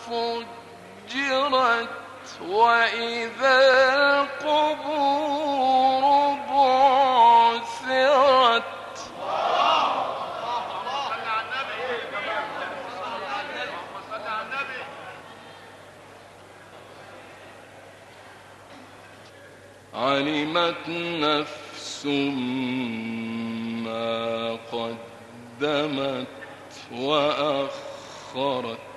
فجرت وإذا القبور بعثرت علمت نفس ما قدمت وأخرت